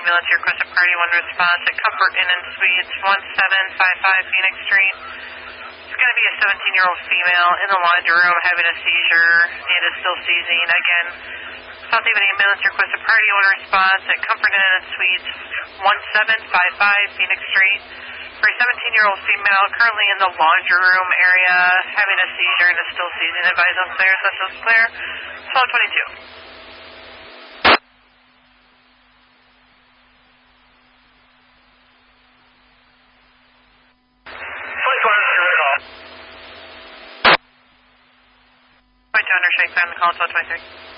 ambulance. You request a priority 1 response at Comfort Inn and Suites, 1755 Phoenix Street. It's going to be a 17-year-old female in the laundry room having a seizure and is still seizing. Again, South Haven ambulance. You request a priority 1 response at Comfort Inn and Suites, 1755 Phoenix Street. For a 17-year-old female currently in the laundry room area having a seizure and is still seizing. Advise on clear. Such clear. 1222. Undershake on the call, 1223.